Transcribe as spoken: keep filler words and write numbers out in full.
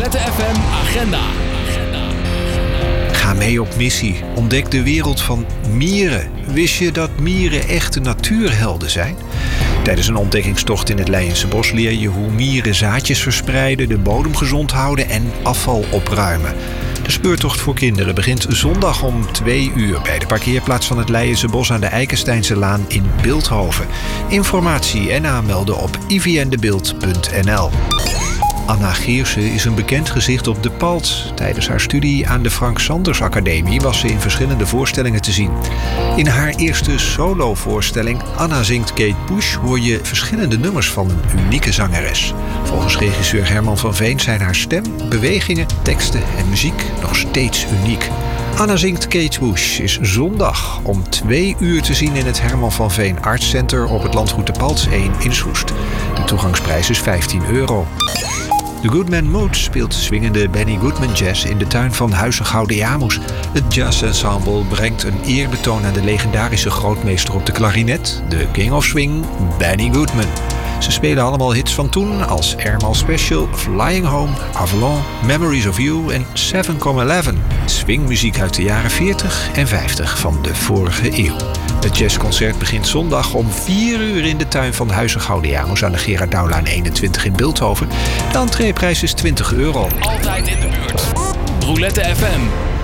Roulette F M Agenda. Ga mee op missie. Ontdek de wereld van mieren. Wist je dat mieren echte natuurhelden zijn? Tijdens een ontdekkingstocht in het Leijense Bos leer je hoe mieren zaadjes verspreiden, de bodem gezond houden en afval opruimen. De speurtocht voor kinderen begint zondag om twee uur bij de parkeerplaats van het Leijense Bos aan de Eikensteinse Laan in Bilthoven. Informatie en aanmelden op i v n de beeld punt n l. Anna Geersen is een bekend gezicht op de Palt. Tijdens haar studie aan de Frank Sanders Academie was ze in verschillende voorstellingen te zien. In haar eerste solovoorstelling Anna zingt Kate Bush hoor je verschillende nummers van een unieke zangeres. Volgens regisseur Herman van Veen zijn haar stem, bewegingen, teksten en muziek nog steeds uniek. Anna zingt Kate Bush is zondag om twee uur te zien in het Herman van Veen Arts Center op het landgoed de Palts één in Soest. De toegangsprijs is vijftien euro. The Goodman Mood speelt swingende Benny Goodman jazz in de tuin van Huizen Gaudeamus. Het jazzensemble brengt een eerbetoon aan de legendarische grootmeester op de klarinet, de King of Swing, Benny Goodman. Ze spelen allemaal hits van toen als Airmail Special, Flying Home, Avalon, Memories of You en seven eleven. Swingmuziek uit de jaren veertig en vijftig van de vorige eeuw. Het jazzconcert begint zondag om vier uur in de tuin van Huizen Gaudeamus aan de Gerard Douwlaan eenentwintig in Bilthoven. De entreeprijs is twintig euro. Altijd in de buurt. Roulette F M.